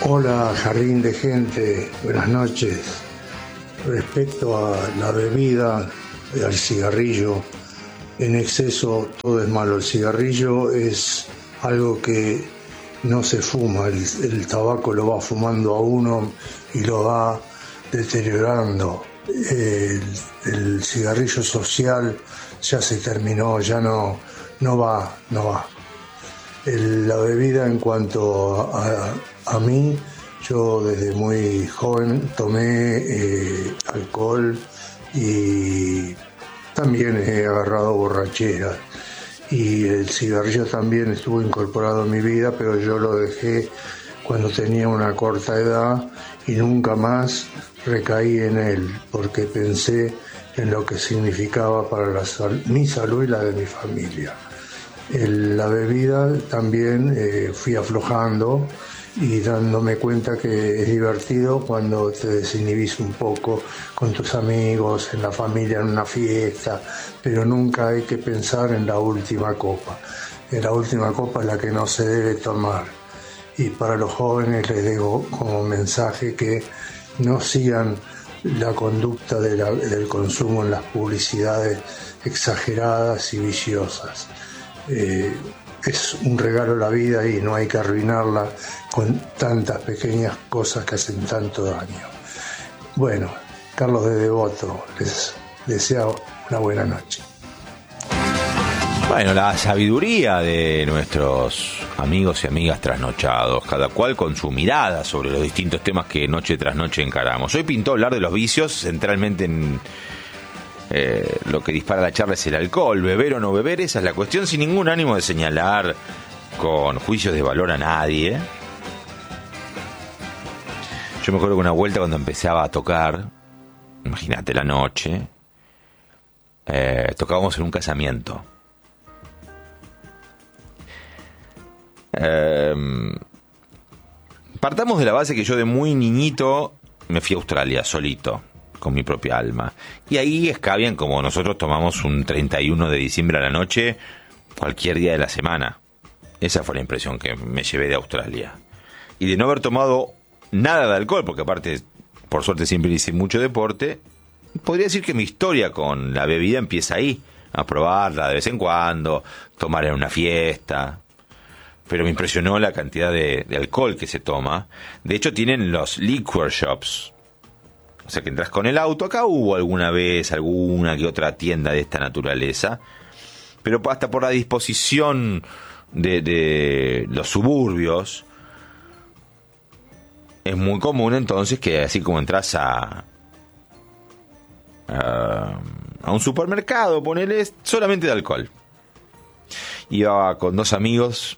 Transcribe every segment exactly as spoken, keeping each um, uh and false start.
Hola, jardín de gente, buenas noches. Respecto a la bebida, al cigarrillo, en exceso todo es malo. El cigarrillo es algo que no se fuma, el, el tabaco lo va fumando a uno y lo va deteriorando. El, el cigarrillo social ya se terminó, ya no, no va, no va. El, la bebida en cuanto a, a mí, yo desde muy joven tomé eh, alcohol y también he agarrado borrachera. Y el cigarrillo también estuvo incorporado en mi vida, pero yo lo dejé cuando tenía una corta edad y nunca más recaí en él, porque pensé en lo que significaba para la sal- mi salud y la de mi familia. El, la bebida también eh, fui aflojando y dándome cuenta que es divertido cuando te desinhibís un poco con tus amigos, en la familia, en una fiesta, pero nunca hay que pensar en la última copa. En la última copa es la que no se debe tomar. Y para los jóvenes les dejo como mensaje que no sigan la conducta de la, del consumo en las publicidades exageradas y viciosas. Eh, es un regalo la vida y no hay que arruinarla con tantas pequeñas cosas que hacen tanto daño. Bueno, Carlos de Devoto, les deseo una buena noche. Bueno, la sabiduría de nuestros amigos y amigas trasnochados, cada cual con su mirada sobre los distintos temas que noche tras noche encaramos. Hoy pintó hablar de los vicios, centralmente en eh, lo que dispara la charla es el alcohol, beber o no beber, esa es la cuestión, sin ningún ánimo de señalar con juicios de valor a nadie. Yo me acuerdo que una vuelta cuando empezaba a tocar, imagínate la noche, eh, tocábamos en un casamiento. Eh, partamos de la base que yo de muy niñito me fui a Australia solito, con mi propia alma. Y ahí escabian como nosotros tomamos un treinta y uno de diciembre a la noche, cualquier día de la semana. Esa fue la impresión que me llevé de Australia. Y de no haber tomado nada de alcohol, porque aparte, por suerte siempre hice mucho deporte, podría decir que mi historia con la bebida empieza ahí, a probarla de vez en cuando, tomar en una fiesta. Pero me impresionó la cantidad de, de alcohol que se toma. De hecho, tienen los liquor shops. O sea, que entras con el auto. Acá hubo alguna vez alguna que otra tienda de esta naturaleza. Pero hasta por la disposición de, de los suburbios, es muy común entonces que así como entras a, a, a un supermercado, ponele solamente de alcohol. Iba con dos amigos.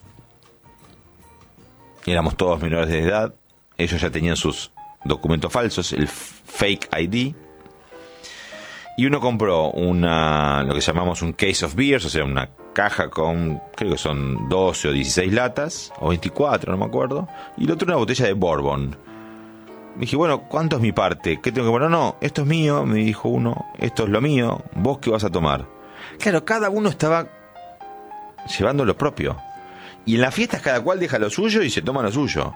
Éramos todos menores de edad. Ellos ya tenían sus documentos falsos, el fake I D. Y uno compró una, lo que llamamos un case of beers, o sea, una caja con, creo que son doce o dieciséis latas, o veinticuatro, no me acuerdo. Y el otro una botella de bourbon. Dije, bueno, ¿cuánto es mi parte? ¿Qué tengo que poner? No, esto es mío, me dijo uno. Esto es lo mío. ¿Vos qué vas a tomar? Claro, cada uno estaba llevando lo propio. Y en las fiestas cada cual deja lo suyo y se toma lo suyo.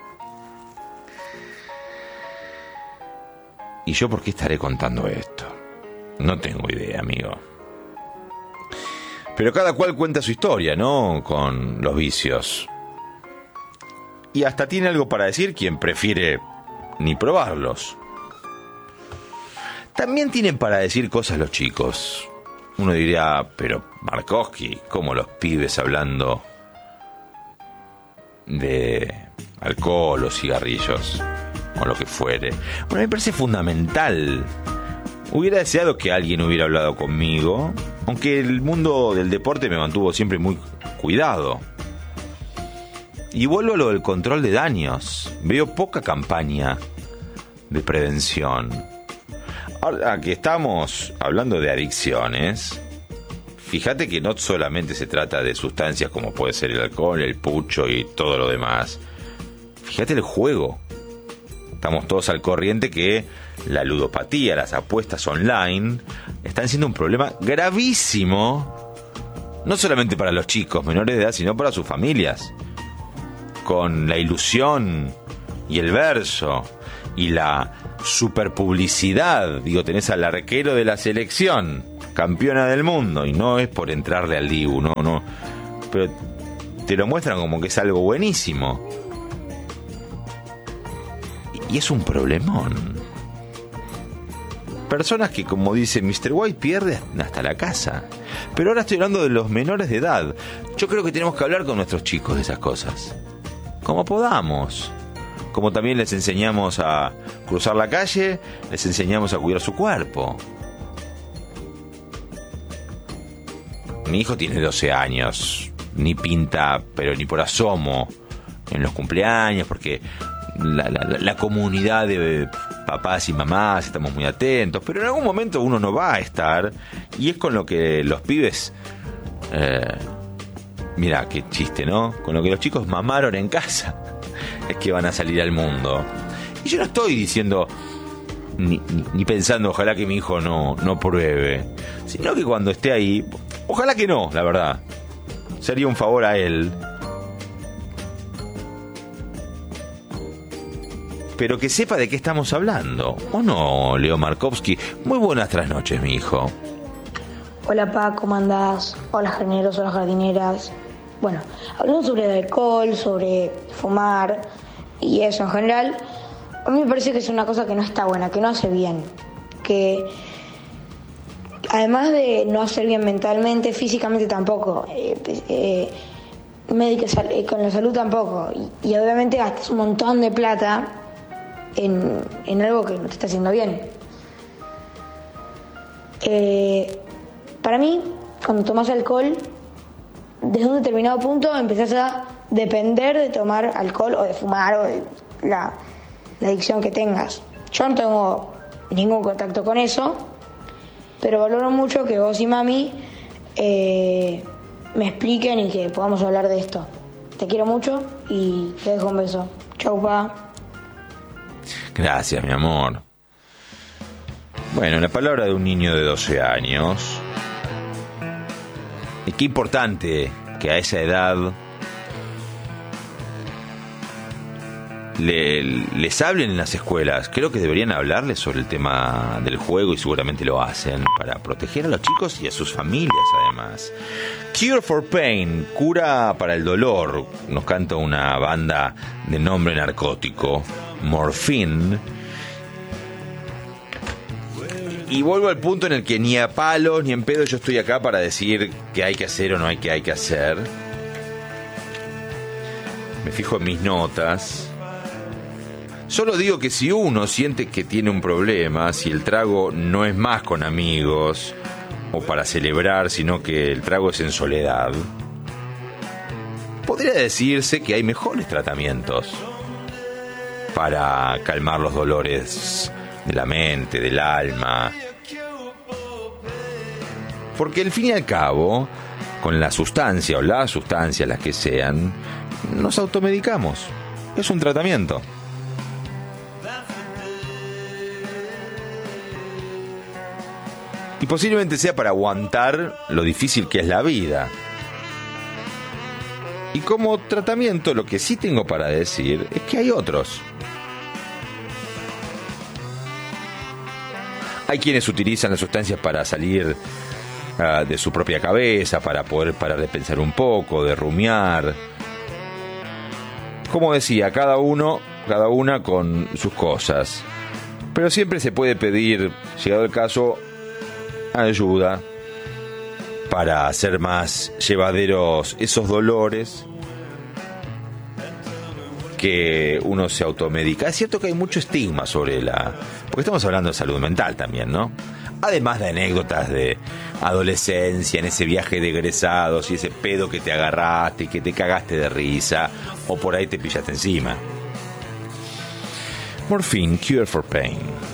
¿Y yo por qué estaré contando esto? No tengo idea, amigo. Pero cada cual cuenta su historia, ¿no? Con los vicios. Y hasta tiene algo para decir quien prefiere ni probarlos. También tienen para decir cosas los chicos. Uno diría, pero Markovsky, ¿cómo los pibes hablando de alcohol o cigarrillos o lo que fuere? Bueno, me parece fundamental. Hubiera deseado que alguien hubiera hablado conmigo, aunque el mundo del deporte me mantuvo siempre muy cuidado. Y vuelvo a lo del control de daños. Veo poca campaña de prevención. Ahora que estamos hablando de adicciones, fíjate que no solamente se trata de sustancias como puede ser el alcohol, el pucho y todo lo demás. Fíjate el juego. Estamos todos al corriente que la ludopatía, las apuestas online, están siendo un problema gravísimo, no solamente para los chicos menores de edad, sino para sus familias. Con la ilusión y el verso y la superpublicidad. Digo, tenés al arquero de la selección, campeona del mundo, y no es por entrarle al Dibu, no, no, pero te lo muestran como que es algo buenísimo. Y es un problemón. Personas que, como dice mister White, pierden hasta la casa. Pero ahora estoy hablando de los menores de edad. Yo creo que tenemos que hablar con nuestros chicos de esas cosas, como podamos. Como también les enseñamos a cruzar la calle, les enseñamos a cuidar su cuerpo. Mi hijo tiene doce años, ni pinta, pero ni por asomo, en los cumpleaños, porque la, la, la comunidad de papás y mamás estamos muy atentos, pero en algún momento uno no va a estar, y es con lo que los pibes, eh, mirá qué chiste, ¿no? Con lo que los chicos mamaron en casa, es que van a salir al mundo. Y yo no estoy diciendo ni, ni, ni pensando ojalá que mi hijo no, no pruebe, sino que cuando esté ahí, ojalá que no, la verdad, sería un favor a él, pero que sepa de qué estamos hablando. ¿O no, Leo Markovsky? Muy buenas trasnoches, mi hijo. Hola, Pa, ¿cómo andás? Hola, jardineros, hola, jardineras. Bueno, hablando sobre el alcohol, sobre fumar y eso en general, a mí me parece que es una cosa que no está buena, que no hace bien. Que además de no hacer bien mentalmente, físicamente tampoco. Eh, eh, médica, eh, con la salud tampoco. Y, y obviamente gastas un montón de plata En, en algo que no te está haciendo bien. Eh, para mí, cuando tomas alcohol, desde un determinado punto empezás a depender de tomar alcohol o de fumar o de la, la adicción que tengas. Yo no tengo ningún contacto con eso, pero valoro mucho que vos y mami eh, me expliquen y que podamos hablar de esto. Te quiero mucho y te dejo un beso. Chau, Pa. Gracias, mi amor. Bueno, la palabra de un niño de doce años. Y qué importante que a esa edad le, les hablen en las escuelas. Creo que deberían hablarles sobre el tema del juego, y seguramente lo hacen, para proteger a los chicos y a sus familias, además. Cure for Pain, cura para el dolor, nos canta una banda de nombre narcótico, Morphine. Y vuelvo al punto en el que ni a palos ni en pedo yo estoy acá para decir qué hay que hacer o no hay que hay que hacer. Me fijo en mis notas. Solo digo que si uno siente que tiene un problema, si el trago no es más con amigos o para celebrar, sino que el trago es en soledad, podría decirse que hay mejores tratamientos para calmar los dolores de la mente, del alma. Porque al fin y al cabo, con la sustancia o las sustancias, las que sean, nos automedicamos. Es un tratamiento. Y posiblemente sea para aguantar lo difícil que es la vida. Y como tratamiento, lo que sí tengo para decir es que hay otros. Hay quienes utilizan las sustancias para salir uh, de su propia cabeza, para poder parar de pensar un poco, de rumiar. Como decía, cada uno, cada una con sus cosas. Pero siempre se puede pedir, llegado el caso, ayuda para hacer más llevaderos esos dolores que uno se automedica. Es cierto que hay mucho estigma sobre la... porque estamos hablando de salud mental también, ¿no? Además de anécdotas de adolescencia, en ese viaje de egresados y ese pedo que te agarraste y que te cagaste de risa o por ahí te pillaste encima. Morphine, Cure for Pain.